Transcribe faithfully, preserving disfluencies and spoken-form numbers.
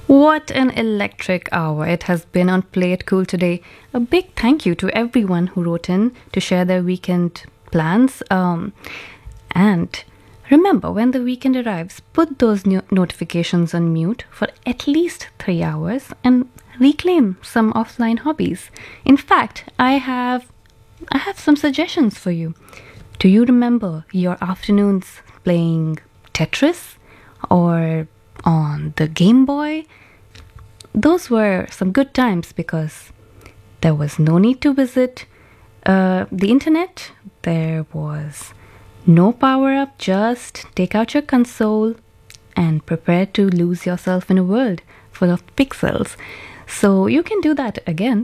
What an electric hour it has been on Play It Cool today. A big thank you to everyone who wrote in to share their weekend plans. Um, and remember, when the weekend arrives, put those no- notifications on mute for at least three hours and reclaim some offline hobbies. In fact, I have I have some suggestions for you. Do you remember your afternoons playing Tetris or on the Game Boy? Those were some good times because there was no need to visit uh, the internet. There was no power up, just take out your console and prepare to lose yourself in a world full of pixels. So you can do that again.